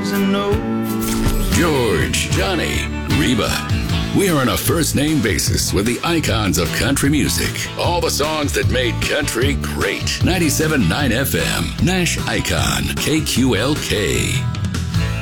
X's and O's. George, Johnny, Reba. We are on a first-name basis with the icons of country music. All the songs that made country great. 97.9 FM, Nash Icon, KQLK.